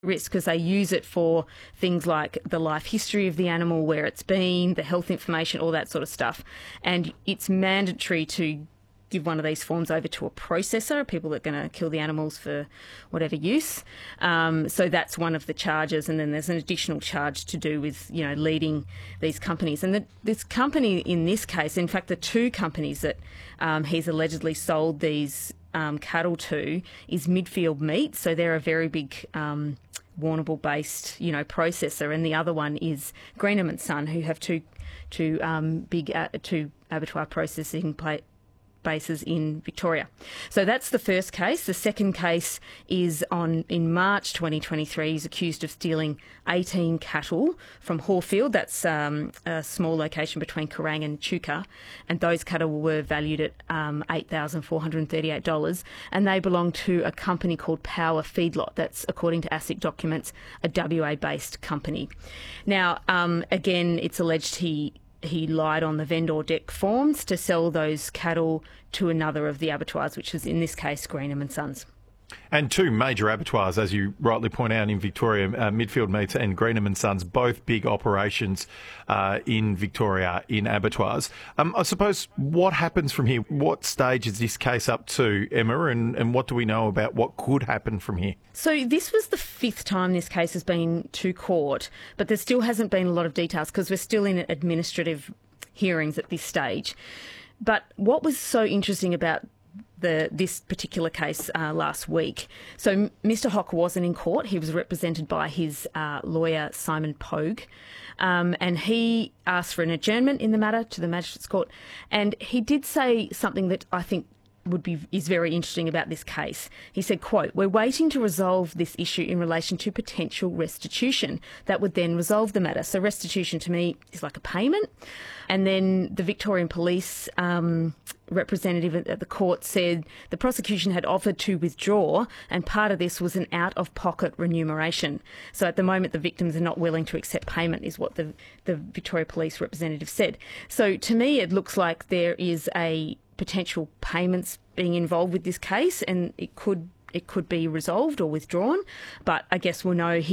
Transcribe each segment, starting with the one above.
risk because they use it for things like the life history of the animal, where it's been, the health information, all that sort of stuff. And it's mandatory to give one of these forms over to a processor, people that are going to kill the animals for whatever use. So that's one of the charges. And then there's an additional charge to do with, leading these companies. And this company in this case, in fact, the two companies that he's allegedly sold these cattle to is Midfield Meat. So they're a very big Warrnambool-based, processor. And the other one is Greenham and Son, who have two abattoir processing bases in Victoria. So that's the first case. The second case is in March 2023. He's accused of stealing 18 cattle from Horfield. That's a small location between Kerrang and Chuka. And those cattle were valued at $8,438. And they belong to a company called Power Feedlot. That's, according to ASIC documents, a WA-based company. Now, again, it's alleged he lied on the vendor deck forms to sell those cattle to another of the abattoirs, which is in this case Greenham and Sons. And two major abattoirs, as you rightly point out, in Victoria, Midfield Meats and Greenham and Sons, both big operations in Victoria in abattoirs. I suppose, what happens from here? What stage is this case up to, Emma, and what do we know about what could happen from here? So this was the fifth time this case has been to court, but there still hasn't been a lot of details because we're still in administrative hearings at this stage. But what was so interesting about this particular case last week. So Mr. Hock wasn't in court. He was represented by his lawyer, Simon Pogue, and he asked for an adjournment in the matter to the Magistrates Court. And he did say something that I think is very interesting about this case. He said, quote, "We're waiting to resolve this issue in relation to potential restitution. That would then resolve the matter." So restitution to me is like a payment. And then the Victorian Police representative at the court said the prosecution had offered to withdraw, and part of this was an out-of-pocket remuneration. So at the moment, the victims are not willing to accept payment, is what the Victoria Police representative said. So to me, it looks like there is a potential payments being involved with this case, and it could be resolved or withdrawn. But I guess we'll know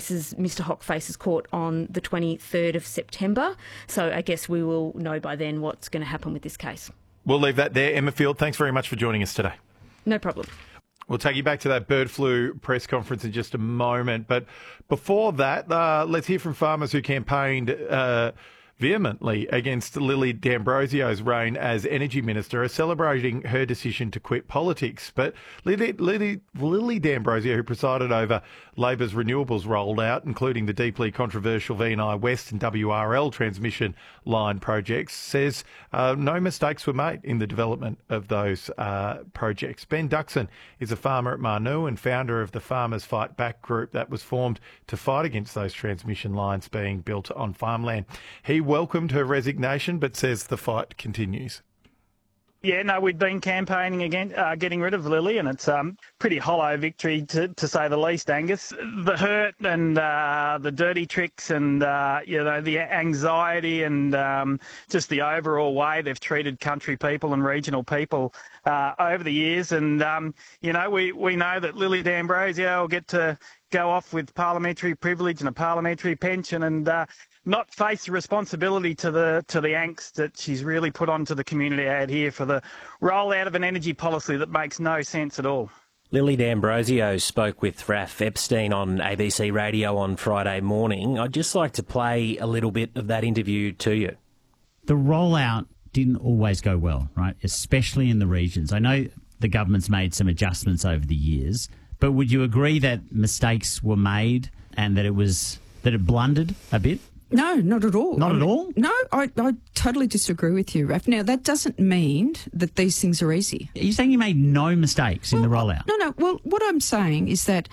Mr. Hock faces court on the 23rd of September. So I guess we will know by then what's going to happen with this case. We'll leave that there. Emma Field, thanks very much for joining us today. No problem. We'll take you back to that bird flu press conference in just a moment. But before that, let's hear from farmers who campaigned vehemently against Lily D'Ambrosio's reign as Energy Minister, are celebrating her decision to quit politics. But Lily D'Ambrosio, who presided over Labor's renewables rollout, including the deeply controversial VNI West and WRL transmission line projects, says no mistakes were made in the development of those projects. Ben Duxon is a farmer at Marnoo and founder of the Farmers Fight Back group that was formed to fight against those transmission lines being built on farmland. He welcomed her resignation, but says the fight continues. Yeah, no, we've been campaigning against getting rid of Lily, and it's pretty hollow victory to say the least, Angus. The hurt and the dirty tricks and, the anxiety and just the overall way they've treated country people and regional people over the years. And, we know that Lily D'Ambrosio will get to go off with parliamentary privilege and a parliamentary pension and not face the responsibility to the angst that she's really put onto the community out here for the rollout of an energy policy that makes no sense at all. Lily D'Ambrosio spoke with Raph Epstein on ABC Radio on Friday morning. I'd just like to play a little bit of that interview to you. The rollout didn't always go well, right, especially in the regions. I know the government's made some adjustments over the years, but would you agree that mistakes were made and that it blundered a bit? No, not at all. Not at all? No, I totally disagree with you, Raph. Now, that doesn't mean that these things are easy. Are you saying you made no mistakes in the rollout? No. Well, what I'm saying is that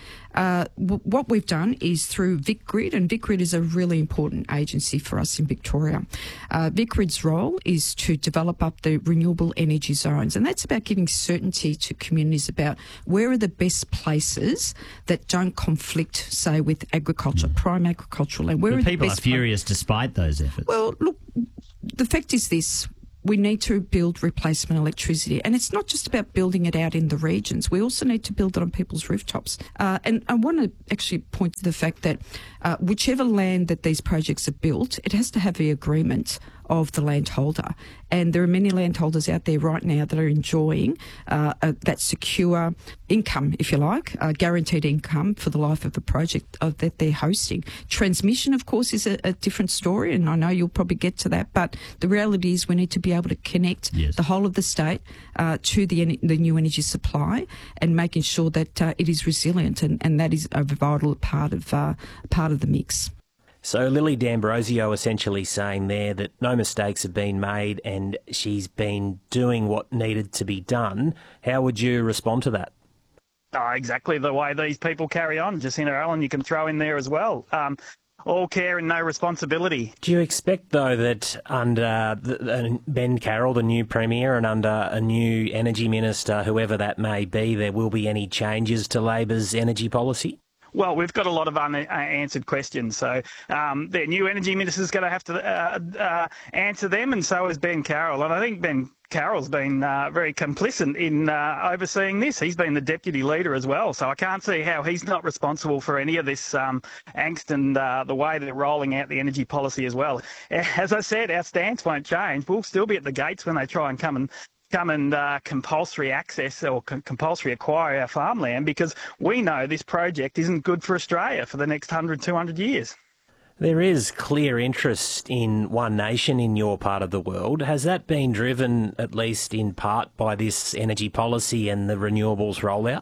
what we've done is through VicGrid, and VicGrid is a really important agency for us in Victoria. VicGrid's role is to develop up the renewable energy zones, and that's about giving certainty to communities about where are the best places that don't conflict, say, with agriculture, prime agricultural land. People are furious despite those efforts. Well, look, the fact is this. we need to build replacement electricity. And it's not just about building it out in the regions. We also need to build it on people's rooftops. And I want to actually point to the fact that whichever land that these projects are built, it has to have the agreement of the landholder. And there are many landholders out there right now that are enjoying that secure income, if you like, guaranteed income for the life of the project that they're hosting. Transmission, of course, is a different story, and I know you'll probably get to that, but the reality is we need to be able to connect the whole of the state to the new energy supply and making sure that it is resilient, and that is a vital part of the mix. So Lily D'Ambrosio essentially saying there that no mistakes have been made and she's been doing what needed to be done. How would you respond to that? Exactly the way these people carry on. Jacinta Allen, you can throw in there as well. All care and no responsibility. Do you expect, though, that under Ben Carroll, the new Premier, and under a new Energy Minister, whoever that may be, there will be any changes to Labor's energy policy? Well, we've got a lot of unanswered questions. So the new energy minister is going to have to answer them, and so is Ben Carroll. And I think Ben Carroll's been very complicit in overseeing this. He's been the deputy leader as well. So I can't see how he's not responsible for any of this angst and the way they're rolling out the energy policy as well. As I said, our stance won't change. We'll still be at the gates when they try and come and compulsory access or compulsory acquire our farmland, because we know this project isn't good for Australia for the next 100, 200 years. There is clear interest in One Nation in your part of the world. Has that been driven, at least in part, by this energy policy and the renewables rollout?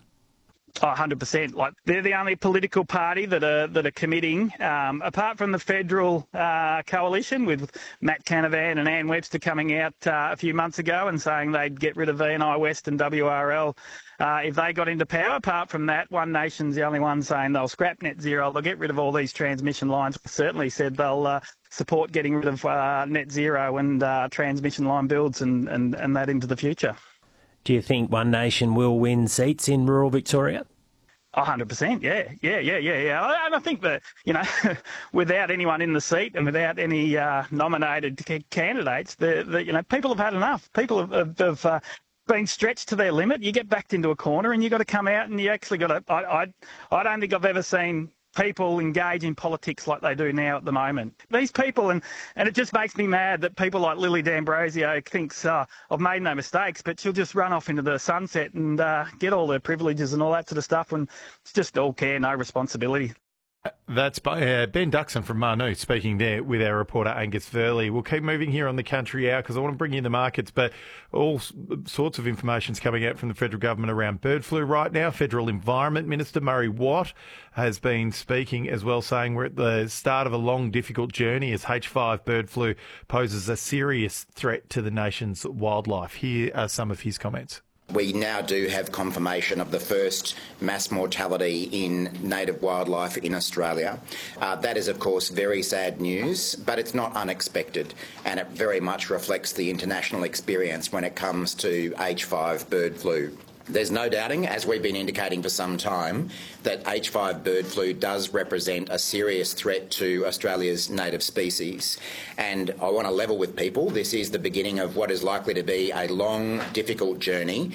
100%. Like, they're the only political party that are committing, apart from the federal coalition with Matt Canavan and Ann Webster coming out a few months ago and saying they'd get rid of VNI West and WRL if they got into power. Apart from that, One Nation's the only one saying they'll scrap net zero. They'll get rid of all these transmission lines. Certainly said they'll support getting rid of net zero and transmission line builds and that into the future. Do you think One Nation will win seats in rural Victoria? 100%, yeah. And I think that, without anyone in the seat and without any nominated candidates, people have had enough. People have been stretched to their limit. You get backed into a corner and you've got to come out and you actually got to... I don't think I've ever seen people engage in politics like they do now at the moment. These people, and it just makes me mad that people like Lily D'Ambrosio thinks, I've made no mistakes, but she'll just run off into the sunset and get all the privileges and all that sort of stuff when it's just all care, no responsibility. That's Ben Duxon from Manu speaking there with our reporter Angus Verley. We'll keep moving here on the Country Hour because I want to bring you in the markets, but all sorts of information's coming out from the federal government around bird flu right now. Federal Environment Minister Murray Watt has been speaking as well, saying we're at the start of a long, difficult journey as H5 bird flu poses a serious threat to the nation's wildlife. Here are some of his comments. We now do have confirmation of the first mass mortality in native wildlife in Australia. That is, of course, very sad news, but it's not unexpected, and it very much reflects the international experience when it comes to H5 bird flu. There's no doubting, as we've been indicating for some time, that H5 bird flu does represent a serious threat to Australia's native species. And I want to level with people, this is the beginning of what is likely to be a long, difficult journey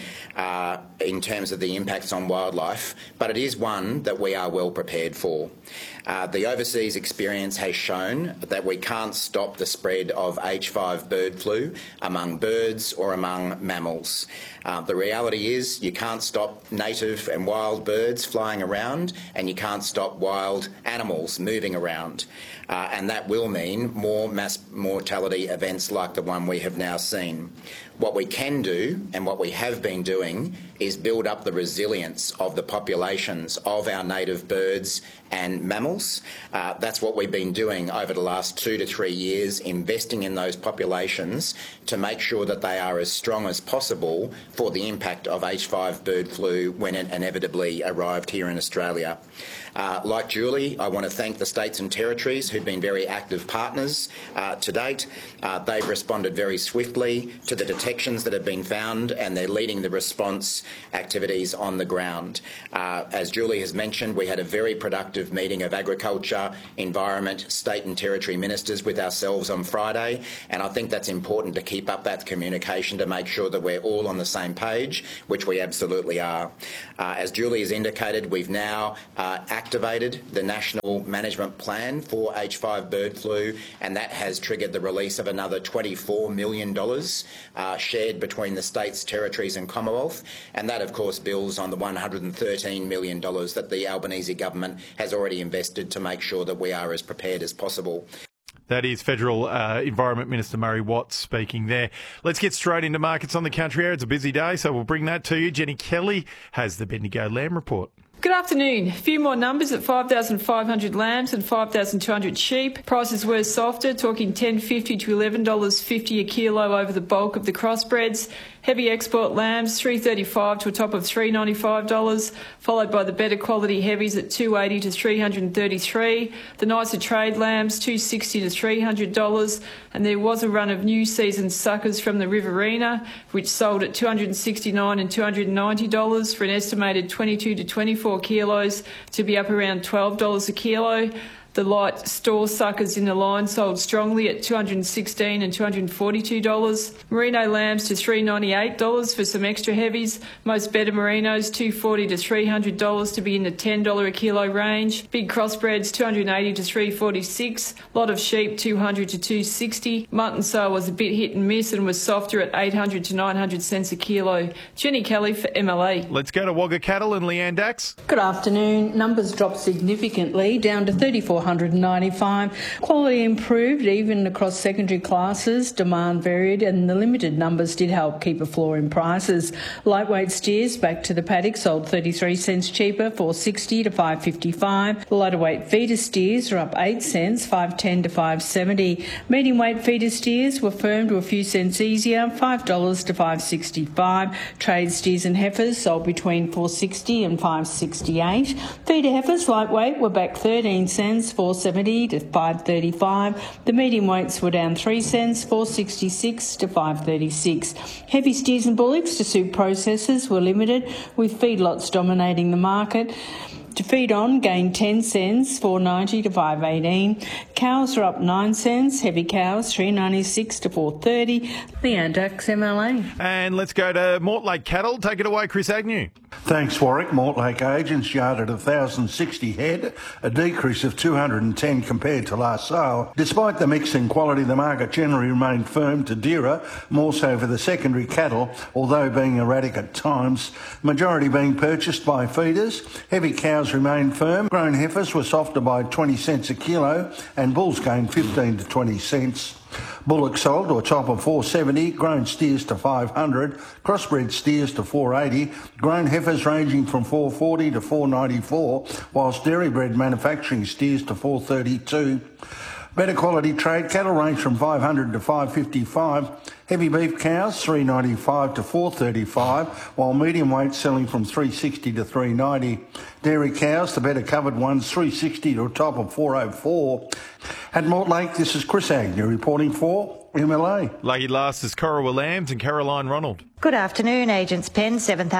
in terms of the impacts on wildlife, but it is one that we are well prepared for. The overseas experience has shown that we can't stop the spread of H5 bird flu among birds or among mammals. The reality is you can't stop native and wild birds flying around, and you can't stop wild animals moving around. And that will mean more mass mortality events like the one we have now seen. What we can do, and what we have been doing, is build up the resilience of the populations of our native birds and mammals. That's what we've been doing over the last 2 to 3 years, investing in those populations to make sure that they are as strong as possible for the impact of H5 bird flu when it inevitably arrived here in Australia. Like Julie, I want to thank the states and territories who've been very active partners to date. They've responded very swiftly to the detections that have been found, and they're leading the response activities on the ground. As Julie has mentioned, we had a very productive meeting of Agriculture, Environment, State and Territory Ministers with ourselves on Friday, and I think that's important to keep up that communication to make sure that we're all on the same page, which we absolutely are. As Julie has indicated, we've now activated the National Management Plan for H5 bird flu, and that has triggered the release of another $24 million shared between the states, territories and Commonwealth, and that of course builds on the $113 million that the Albanese government has already invested to make sure that we are as prepared as possible. That is Federal Environment Minister Murray Watts speaking there. Let's get straight into markets on the country air. It's a busy day, so we'll bring that to you. Jenny Kelly has the Bendigo Lamb Report. Good afternoon. A few more numbers at 5,500 lambs and 5,200 sheep. Prices were softer, talking $10.50 to $11.50 a kilo over the bulk of the crossbreds. Heavy export lambs, $3.35 to a top of $3.95, followed by the better quality heavies at $2.80 to $333. The nicer trade lambs, $2.60 to $300, and there was a run of new season suckers from the Riverina, which sold at $269 and $290 for an estimated 22 to 24 kilos, to be up around $12 a kilo. The light store suckers in the line sold strongly at $216 and $242. Merino lambs to $398 for some extra heavies. Most better merinos $240 to $300 to be in the $10 a kilo range. Big crossbreds $280 to $346. Lot of sheep $200 to $260. Mutton sale was a bit hit and miss and was softer at 800 to 900 cents a kilo. Jenny Kelly for MLA. Let's go to Wagga Cattle and Leanne Dax. Good afternoon. Numbers dropped significantly, down to 3,495. Quality improved even across secondary classes. Demand varied, and the limited numbers did help keep a floor in prices. Lightweight steers back to the paddock sold 33 cents cheaper, $4.60 to $5.55. The lighter weight feeder steers are up 8 cents, $5.10 to $5.70. Medium weight feeder steers were firm to a few cents easier, $5 to $5.65. Trade steers and heifers sold between $4.60 and $5.68. Feeder heifers lightweight were back 13 cents, $4.70 to $5.35. The medium weights were down 3 cents, $4.66 to $5.36. Heavy steers and bullocks to suit processors were limited, with feedlots dominating the market. To feed on gained 10 cents, $4.90 to $5.18. Cows are up 9 cents. Heavy cows $3.96 to $4.30. Leanne Dax, MLA. And let's go to Mortlake Cattle. Take it away, Chris Agnew. Thanks, Warwick. Mortlake agents yarded 1,060 head, a decrease of 210 compared to last sale. Despite the mix in quality, the market generally remained firm to dearer, more so for the secondary cattle, although being erratic at times. Majority being purchased by feeders. Heavy cows remained firm. Grown heifers were softer by 20 cents a kilo, and bulls gained 15 to 20 cents. Bullock sold to a top of $4.70, grown steers to $500, crossbred steers to $4.80, grown heifers ranging from $4.40 to $4.94, whilst dairy-bred manufacturing steers to $4.32. Better quality trade cattle range from $500 to $555. Heavy beef cows $3.95 to $4.35, while medium weight selling from $3.60 to $3.90. Dairy cows, the better covered ones, $3.60 to a top of $4.04. At Mortlake, this is Chris Agnew reporting for MLA. Lucky last is Corowa Lambs and Caroline Ronald. Good afternoon. Agents Pen,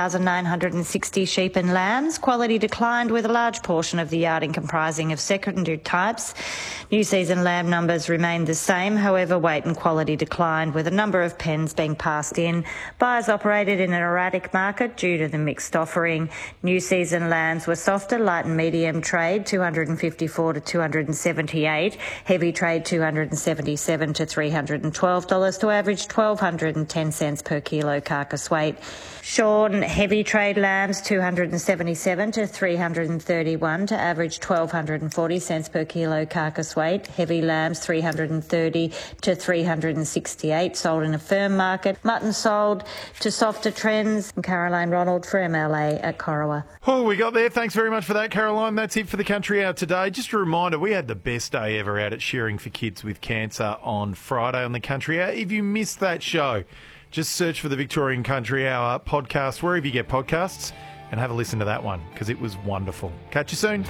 7,960 sheep and lambs. Quality declined with a large portion of the yarding comprising of secondary types. New season lamb numbers remained the same, however weight and quality declined with a number of pens being passed in. Buyers operated in an erratic market due to the mixed offering. New season lambs were softer, light and medium trade $254 to $278, heavy trade $277 to $312 to average 1,210 cents per kilo carcass weight. Shorn heavy trade lambs $277 to $331 to average 1,240 cents per kilo carcass weight. Heavy lambs $330 to $368 sold in a firm market. Mutton sold to softer trends. Caroline Ronald for MLA at Corowa. Oh, we got there. Thanks very much for that, Caroline. That's it for the Country Hour today. Just a reminder, we had the best day ever out at Shearing for Kids with Cancer on Friday on the Country Hour. If you missed that show, just search for the Victorian Country Hour podcast wherever you get podcasts. and have a listen to that one because it was wonderful. Catch you soon.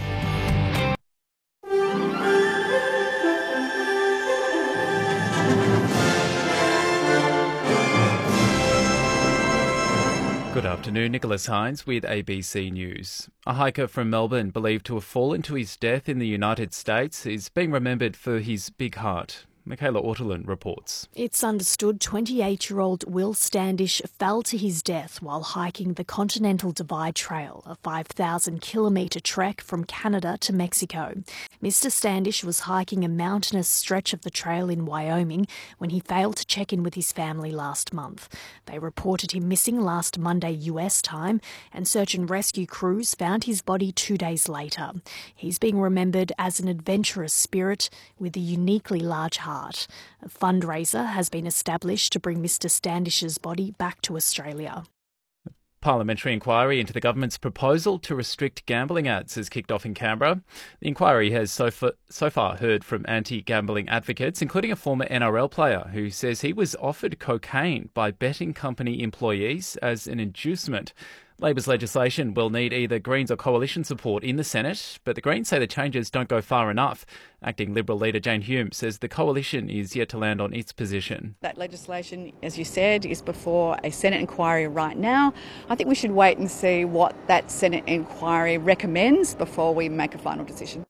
Good afternoon, Nicholas Hines with ABC News. A hiker from Melbourne believed to have fallen to his death in the United States is being remembered for his big heart. Michaela Ortolin reports. It's understood 28-year-old Will Standish fell to his death while hiking the Continental Divide Trail, a 5,000-kilometre trek from Canada to Mexico. Mr Standish was hiking a mountainous stretch of the trail in Wyoming when he failed to check in with his family last month. They reported him missing last Monday US time, and search and rescue crews found his body 2 days later. He's being remembered as an adventurous spirit with a uniquely large heart. A fundraiser has been established to bring Mr Standish's body back to Australia. Parliamentary inquiry into the government's proposal to restrict gambling ads has kicked off in Canberra. The inquiry has so far heard from anti-gambling advocates, including a former NRL player who says he was offered cocaine by betting company employees as an inducement. Labor's legislation will need either Greens or Coalition support in the Senate, but the Greens say the changes don't go far enough. Acting Liberal leader Jane Hume says the Coalition is yet to land on its position. That legislation, as you said, is before a Senate inquiry right now. I think we should wait and see what that Senate inquiry recommends before we make a final decision.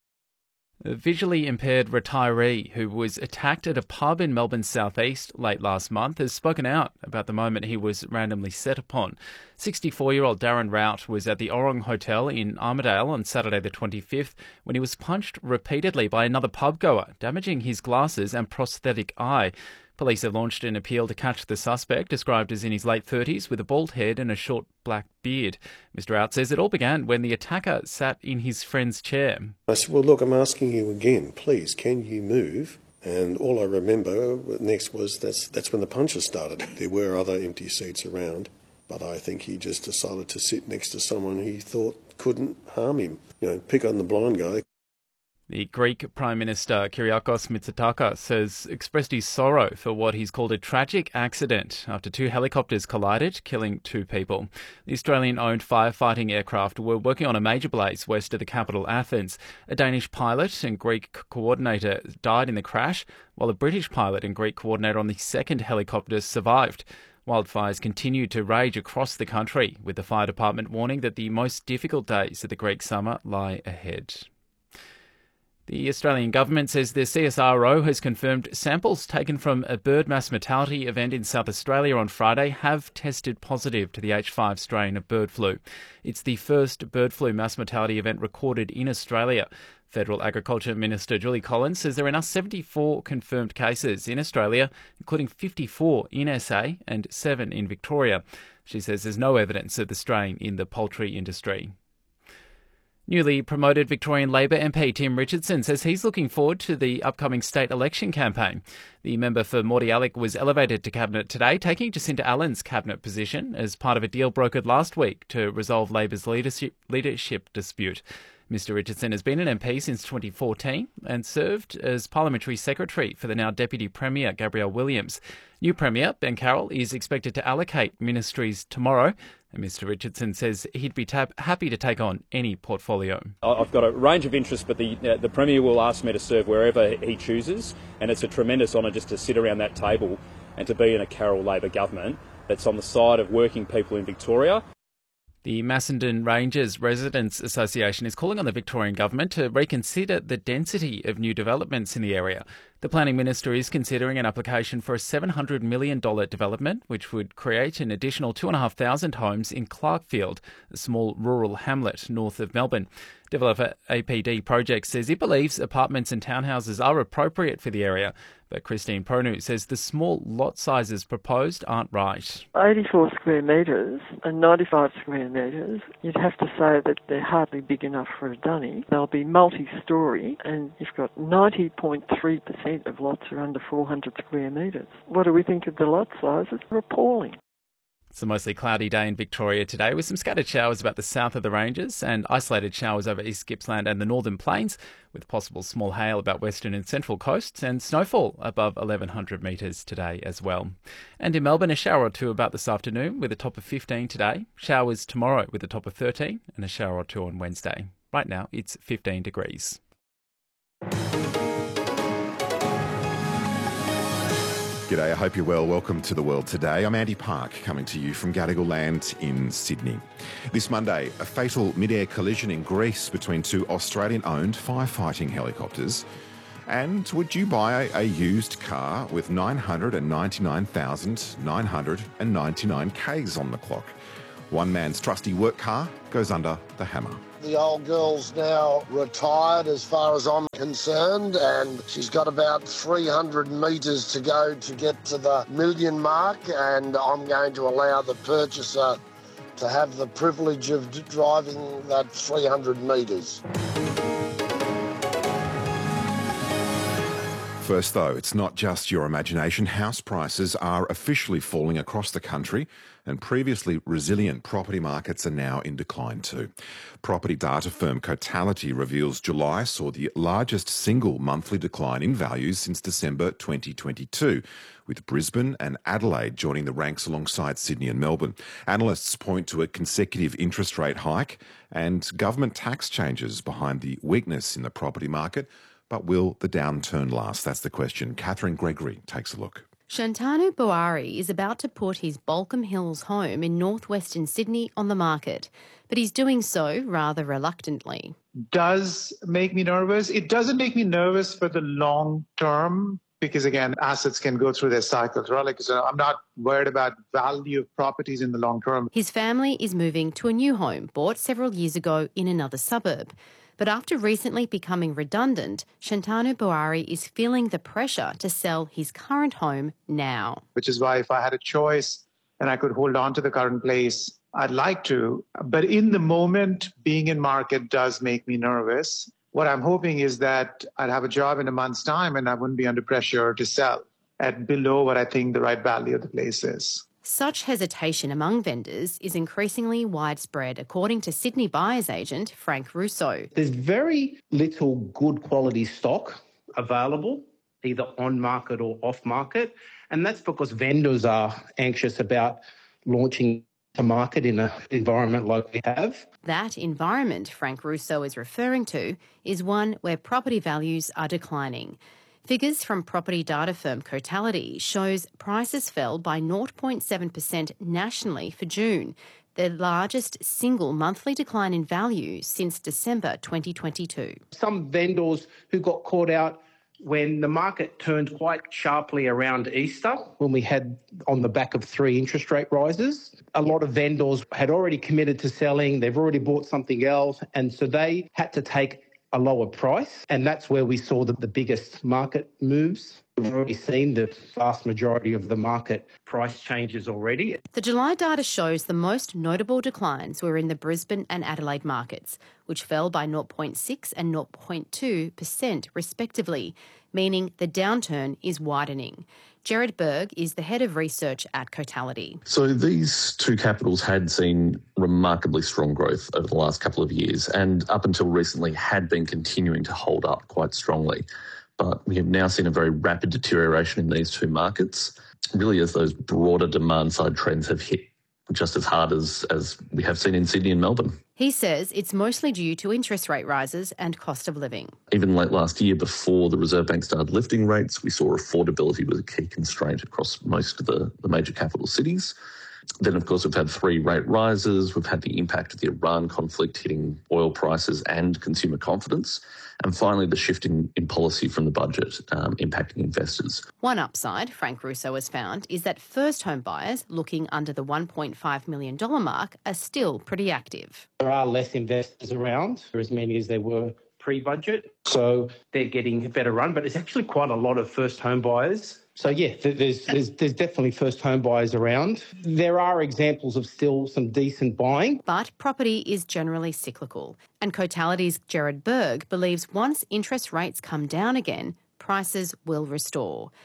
A visually impaired retiree who was attacked at a pub in Melbourne's southeast late last month has spoken out about the moment he was randomly set upon. 64-year-old Darren Rout was at the Orong Hotel in Armidale on Saturday the 25th when he was punched repeatedly by another pub goer, damaging his glasses and prosthetic eye. Police have launched an appeal to catch the suspect, described as in his late 30s with a bald head and a short black beard. Mr Out says it all began when the attacker sat in his friend's chair. I said, well, look, I'm asking you again, please, can you move? And all I remember next was that's when the punches started. There were other empty seats around, but I think he just decided to sit next to someone he thought couldn't harm him. Pick on the blind guy. The Greek Prime Minister Kyriakos Mitsotakis expressed his sorrow for what he's called a tragic accident after two helicopters collided, killing two people. The Australian-owned firefighting aircraft were working on a major blaze west of the capital, Athens. A Danish pilot and Greek coordinator died in the crash, while a British pilot and Greek coordinator on the second helicopter survived. Wildfires continue to rage across the country, with the fire department warning that the most difficult days of the Greek summer lie ahead. The Australian government says the CSIRO has confirmed samples taken from a bird mass mortality event in South Australia on Friday have tested positive to the H5 strain of bird flu. It's the first bird flu mass mortality event recorded in Australia. Federal Agriculture Minister Julie Collins says there are now 74 confirmed cases in Australia, including 54 in SA and 7 in Victoria. She says there's no evidence of the strain in the poultry industry. Newly promoted Victorian Labor MP Tim Richardson says he's looking forward to the upcoming state election campaign. The member for Mordialloc was elevated to Cabinet today, taking Jacinta Allen's Cabinet position as part of a deal brokered last week to resolve Labor's leadership dispute. Mr Richardson has been an MP since 2014 and served as Parliamentary Secretary for the now Deputy Premier Gabrielle Williams. New Premier Ben Carroll is expected to allocate ministries tomorrow, and Mr Richardson says he'd be happy to take on any portfolio. I've got a range of interests, but the Premier will ask me to serve wherever he chooses, and it's a tremendous honour just to sit around that table and to be in a Carroll Labor government that's on the side of working people in Victoria. The Macedon Ranges Residents Association is calling on the Victorian Government to reconsider the density of new developments in the area. The Planning Minister is considering an application for a $700 million development, which would create an additional 2,500 homes in Clarkfield, a small rural hamlet north of Melbourne. Developer APD Project says it believes apartments and townhouses are appropriate for the area, but Christine Pronu says the small lot sizes proposed aren't right. 84 square metres and 95 square metres, you'd have to say that they're hardly big enough for a dunny. They'll be multi-storey, and you've got 90.3% of lots are under 400 square metres. What do we think of the lot sizes? They're appalling. It's a mostly cloudy day in Victoria today with some scattered showers about the south of the ranges and isolated showers over East Gippsland and the northern plains, with possible small hail about western and central coasts and snowfall above 1,100 metres today as well. And in Melbourne, a shower or two about this afternoon with a top of 15 today. Showers tomorrow with a top of 13 and a shower or two on Wednesday. Right now it's 15 degrees. G'day, I hope you're well. Welcome to The World Today. I'm Andy Park, coming to you from Gadigal Land in Sydney. This Monday, a fatal mid-air collision in Greece between two Australian-owned firefighting helicopters. And would you buy a used car with 999,999 Ks on the clock? One man's trusty work car goes under the hammer. The old girl's now retired as far as I'm concerned, and she's got about 300 metres to go to get to the million mark, and I'm going to allow the purchaser to have the privilege of driving that 300 metres. First, though, it's not just your imagination. House prices are officially falling across the country, and previously resilient property markets are now in decline too. Property data firm Cotality reveals July saw the largest single monthly decline in values since December 2022, with Brisbane and Adelaide joining the ranks alongside Sydney and Melbourne. Analysts point to a consecutive interest rate hike and government tax changes behind the weakness in the property market. But will the downturn last? That's the question. Catherine Gregory takes a look. Shantanu Bouari is about to put his Balcombe Hills home in northwestern Sydney on the market, but he's doing so rather reluctantly. Does make me nervous. It doesn't make me nervous for the long term because, again, assets can go through their cycles, right? So I'm not worried about value of properties in the long term. His family is moving to a new home bought several years ago in another suburb. But after recently becoming redundant, Shantanu Bouari is feeling the pressure to sell his current home now. Which is why if I had a choice and I could hold on to the current place, I'd like to. But in the moment, being in market does make me nervous. What I'm hoping is that I'd have a job in a month's time and I wouldn't be under pressure to sell at below what I think the right value of the place is. Such hesitation among vendors is increasingly widespread, according to Sydney buyer's agent Frank Russo. There's very little good quality stock available, either on market or off market, and that's because vendors are anxious about launching to market in an environment like we have. That environment Frank Russo is referring to is one where property values are declining. Figures from property data firm Cotality shows prices fell by 0.7% nationally for June, the largest single monthly decline in value since December 2022. Some vendors who got caught out when the market turned quite sharply around Easter, when we had on the back of 3 interest rate rises. A lot of vendors had already committed to selling, they've already bought something else, and so they had to take a lower price, and that's where we saw the biggest market moves. We've already seen the vast majority of the market price changes already. The July data shows the most notable declines were in the Brisbane and Adelaide markets, which fell by 0.6 and 0.2% respectively, meaning the downturn is widening. Gerard Berg is the head of research at Cotality. So these two capitals had seen remarkably strong growth over the last couple of years and up until recently had been continuing to hold up quite strongly. But we have now seen a very rapid deterioration in these two markets, really as those broader demand side trends have hit just as hard as we have seen in Sydney and Melbourne. He says it's mostly due to interest rate rises and cost of living. Even late last year, before the Reserve Bank started lifting rates, we saw affordability was a key constraint across most of the major capital cities. Then, of course, we've had 3 rate rises. We've had the impact of the Iran conflict hitting oil prices and consumer confidence. And finally, the shift in policy from the budget impacting investors. One upside Frank Russo has found is that first home buyers looking under the $1.5 million mark are still pretty active. There are less investors around, as many as there were pre-budget, so they're getting a better run, but it's actually quite a lot of first home buyers. So, yeah, there's definitely first home buyers around. There are examples of still some decent buying. But property is generally cyclical, and Cotality's Gerard Berg believes once interest rates come down again, prices will restore.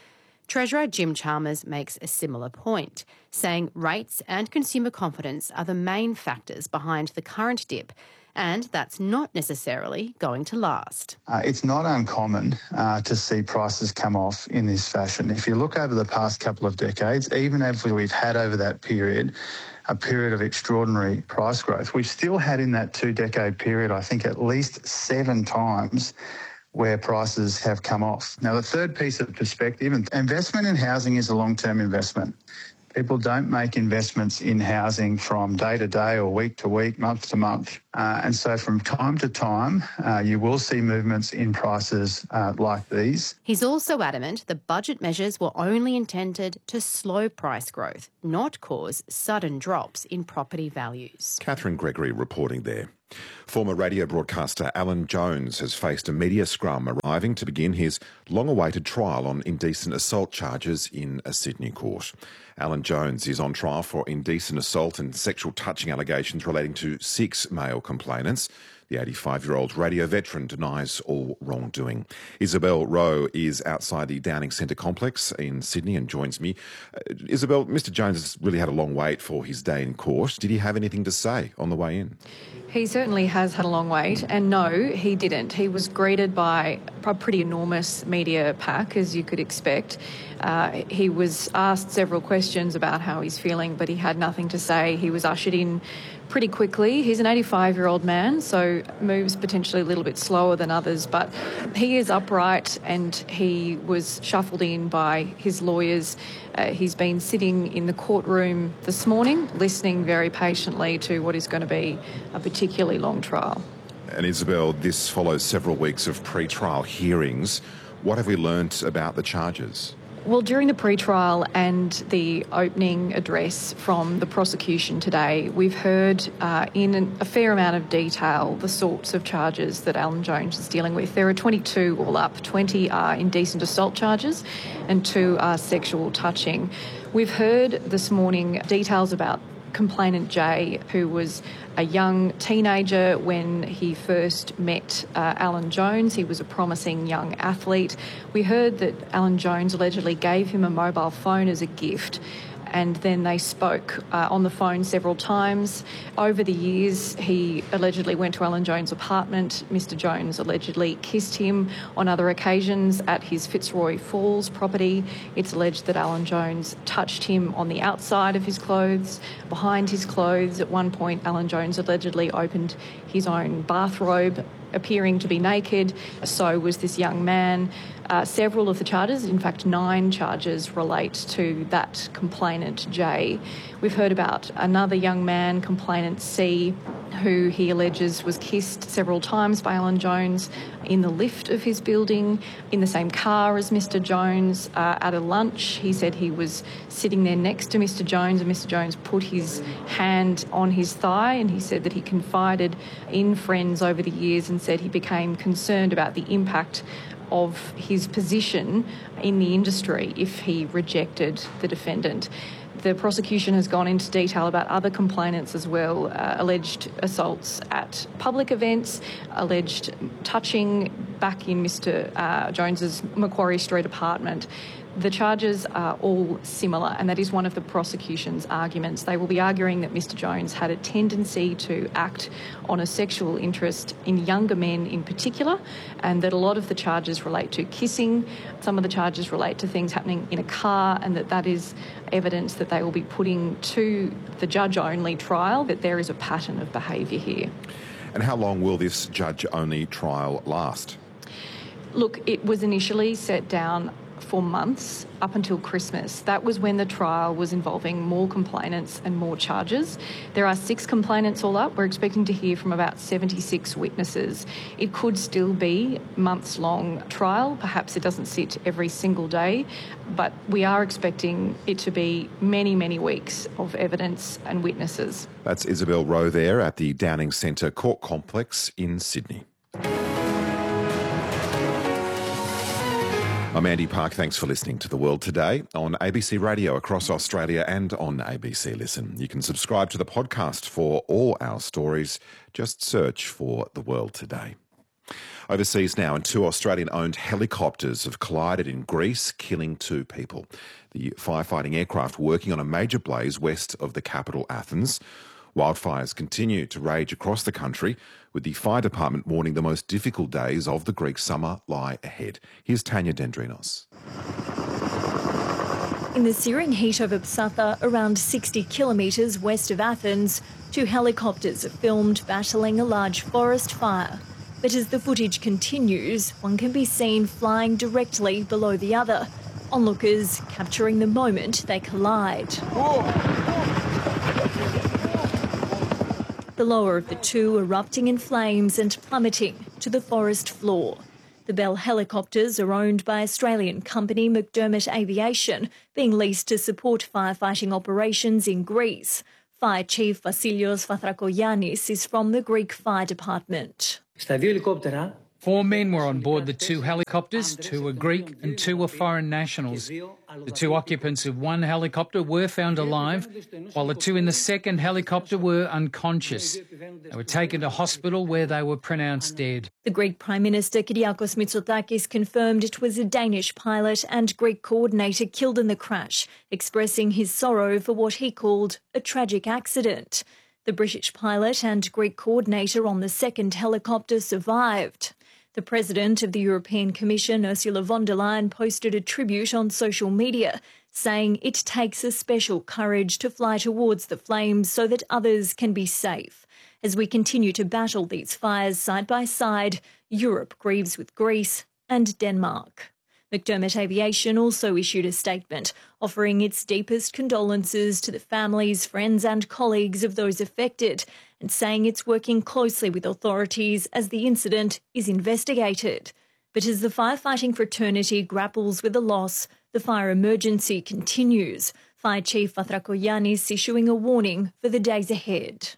Treasurer Jim Chalmers makes a similar point, saying rates and consumer confidence are the main factors behind the current dip, and that's not necessarily going to last. It's not uncommon to see prices come off in this fashion. If you look over the past couple of decades, even if we've had over that period a period of extraordinary price growth, we've still had in that 2-decade period, I think, at least 7 times where prices have come off. Now, the third piece of perspective, investment in housing is a long-term investment. People don't make investments in housing from day to day or week to week, month to month. And so from time to time, you will see movements in prices like these. He's also adamant the budget measures were only intended to slow price growth, not cause sudden drops in property values. Catherine Gregory reporting there. Former radio broadcaster Alan Jones has faced a media scrum arriving to begin his long-awaited trial on indecent assault charges in a Sydney court. Alan Jones is on trial for indecent assault and sexual touching allegations relating to 6 male complainants. The 85-year-old radio veteran denies all wrongdoing. Isabel Rowe is outside the Downing Centre complex in Sydney and joins me. Isabel, Mr Jones has really had a long wait for his day in court. Did he have anything to say on the way in? He certainly has had a long wait, and no, he didn't. He was greeted by a pretty enormous media pack, as you could expect. He was asked several questions about how he's feeling, but he had nothing to say. He was ushered in pretty quickly. He's an 85-year-old man, so moves potentially a little bit slower than others, but he is upright and he was shuffled in by his lawyers. He's been sitting in the courtroom this morning, listening very patiently to what is going to be a particularly long trial. And Isabel, this follows several weeks of pre-trial hearings. What have we learnt about the charges? Well, during the pre-trial and the opening address from the prosecution today, we've heard in a fair amount of detail the sorts of charges that Alan Jones is dealing with. There are 22 all up. 20 are indecent assault charges and 2 are sexual touching. We've heard this morning details about complainant Jay, who was a young teenager when he first met Alan Jones. He was a promising young athlete. We heard that Alan Jones allegedly gave him a mobile phone as a gift, and then they spoke on the phone several times. Over the years, he allegedly went to Alan Jones' apartment. Mr Jones allegedly kissed him on other occasions at his Fitzroy Falls property. It's alleged that Alan Jones touched him on the outside of his clothes, behind his clothes. At one point, Alan Jones allegedly opened his own bathrobe, appearing to be naked. So was this young man. Several of the charges, in fact 9 charges, relate to that complainant Jay. We've heard about another young man, complainant C, who he alleges was kissed several times by Alan Jones in the lift of his building, in the same car as Mr Jones, at a lunch. He said he was sitting there next to Mr Jones and Mr Jones put his hand on his thigh, and he said that he confided in friends over the years and said he became concerned about the impact of his position in the industry if he rejected the defendant. The prosecution has gone into detail about other complainants as well, alleged assaults at public events, alleged touching back in Mr Jones's Macquarie Street apartment. The charges are all similar, and that is one of the prosecution's arguments. They will be arguing that Mr Jones had a tendency to act on a sexual interest in younger men in particular, and that a lot of the charges relate to kissing. Some of the charges relate to things happening in a car, and that is evidence that they will be putting to the judge-only trial, that there is a pattern of behaviour here. And how long will this judge-only trial last? Look, it was initially set down for months up until Christmas. That was when the trial was involving more complainants and more charges. There are 6 complainants all up. We're expecting to hear from about 76 witnesses. It could still be months-long trial. Perhaps it doesn't sit every single day, but we are expecting it to be many, many weeks of evidence and witnesses. That's Isabel Rowe there at the Downing Centre Court Complex in Sydney. I'm Andy Park. Thanks for listening to The World Today on ABC Radio across Australia and on ABC Listen. You can subscribe to the podcast for all our stories. Just search for The World Today. Overseas now, and 2 Australian-owned helicopters have collided in Greece, killing 2 people. The firefighting aircraft working on a major blaze west of the capital, Athens. Wildfires continue to rage across the country, with the fire department warning the most difficult days of the Greek summer lie ahead. Here's Tanya Dendrinos. In the searing heat over Psatha, around 60 kilometres west of Athens, 2 helicopters are filmed battling a large forest fire. But as the footage continues, one can be seen flying directly below the other, onlookers capturing the moment they collide. The lower of the 2 erupting in flames and plummeting to the forest floor. The Bell helicopters are owned by Australian company McDermott Aviation, being leased to support firefighting operations in Greece. Fire Chief Vasilios Vathrakoyannis is from the Greek Fire Department. 4 men were on board the 2 helicopters, 2 were Greek and 2 were foreign nationals. The 2 occupants of 1 helicopter were found alive, while the 2 in the second helicopter were unconscious. They were taken to hospital where they were pronounced dead. The Greek Prime Minister Kyriakos Mitsotakis confirmed it was a Danish pilot and Greek coordinator killed in the crash, expressing his sorrow for what he called a tragic accident. The British pilot and Greek coordinator on the second helicopter survived. The President of the European Commission, Ursula von der Leyen, posted a tribute on social media, saying it takes a special courage to fly towards the flames so that others can be safe. As we continue to battle these fires side by side, Europe grieves with Greece and Denmark. McDermott Aviation also issued a statement offering its deepest condolences to the families, friends and colleagues of those affected, and saying it's working closely with authorities as the incident is investigated. But as the firefighting fraternity grapples with the loss, the fire emergency continues. Fire Chief Vathrakoyannis issuing a warning for the days ahead.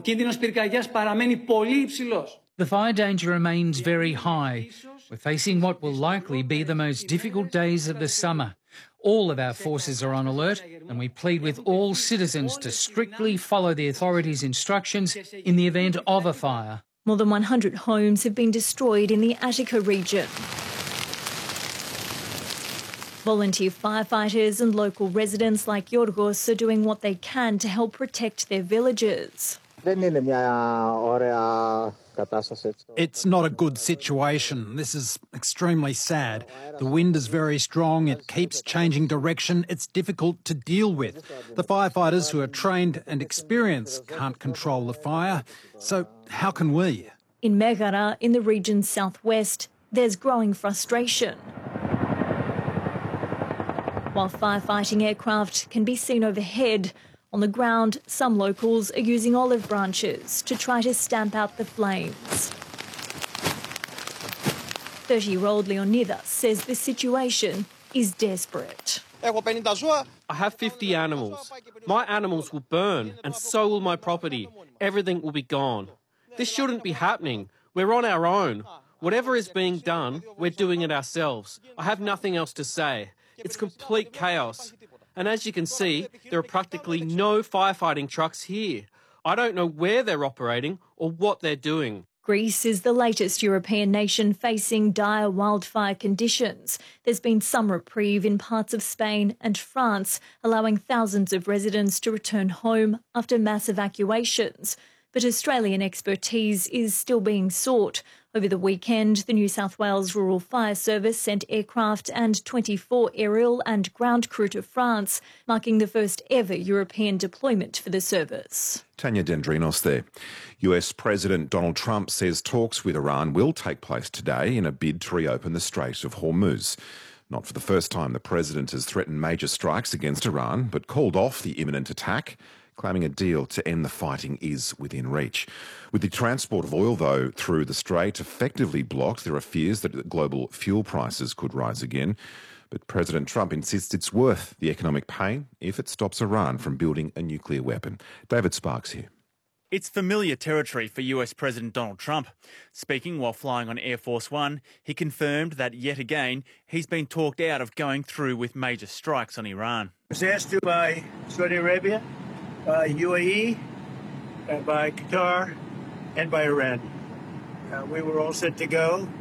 The fire danger remains very high. We're facing what will likely be the most difficult days of the summer. All of our forces are on alert, and we plead with all citizens to strictly follow the authorities' instructions in the event of a fire. More than 100 homes have been destroyed in the Attica region. Volunteer firefighters and local residents like Yorgos are doing what they can to help protect their villages. It's not a good situation. This is extremely sad. The wind is very strong. It keeps changing direction. It's difficult to deal with. The firefighters who are trained and experienced can't control the fire. So how can we? In Megara, in the region's southwest, there's growing frustration. While firefighting aircraft can be seen overhead, on the ground, some locals are using olive branches to try to stamp out the flames. 30-year-old Leonidas says the situation is desperate. I have 50 animals. My animals will burn, and so will my property. Everything will be gone. This shouldn't be happening. We're on our own. Whatever is being done, we're doing it ourselves. I have nothing else to say. It's complete chaos. And as you can see, there are practically no firefighting trucks here. I don't know where they're operating or what they're doing. Greece is the latest European nation facing dire wildfire conditions. There's been some reprieve in parts of Spain and France, allowing thousands of residents to return home after mass evacuations. But Australian expertise is still being sought. Over the weekend, the New South Wales Rural Fire Service sent aircraft and 24 aerial and ground crew to France, marking the first ever European deployment for the service. Tanya Dendrinos there. US President Donald Trump says talks with Iran will take place today in a bid to reopen the Strait of Hormuz. Not for the first time, the president has threatened major strikes against Iran, but called off the imminent attack, claiming a deal to end the fighting is within reach. With the transport of oil, though, through the strait effectively blocked, there are fears that global fuel prices could rise again. But President Trump insists it's worth the economic pain if it stops Iran from building a nuclear weapon. David Sparks here. It's familiar territory for US President Donald Trump. Speaking while flying on Air Force One, he confirmed that yet again he's been talked out of going through with major strikes on Iran. I was asked to by Saudi Arabia, by UAE, by Qatar, and by Iran. We were all set to go.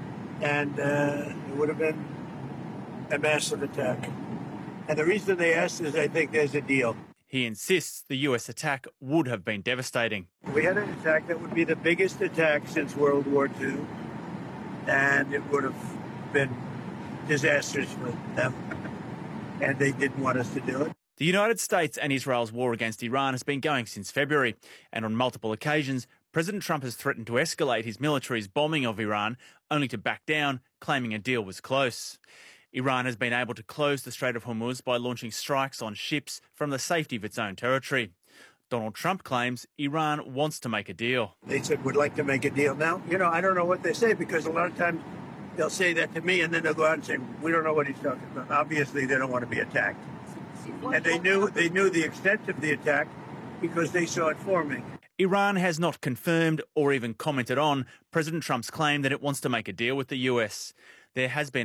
and it would have been a massive attack. And the reason they asked is I think there's a deal. He insists the US attack would have been devastating. We had an attack that would be the biggest attack since World War II, and it would have been disastrous for them, and they didn't want us to do it. The United States and Israel's war against Iran has been going since February, and on multiple occasions, President Trump has threatened to escalate his military's bombing of Iran, only to back down, claiming a deal was close. Iran has been able to close the Strait of Hormuz by launching strikes on ships from the safety of its own territory. Donald Trump claims Iran wants to make a deal. They said, we'd like to make a deal now. You know, I don't know what they say, because a lot of times they'll say that to me and then they'll go out and say, we don't know what he's talking about. Obviously, they don't want to be attacked. And they knew the extent of the attack because they saw it forming. Iran has not confirmed or even commented on President Trump's claim that it wants to make a deal with the US. There has been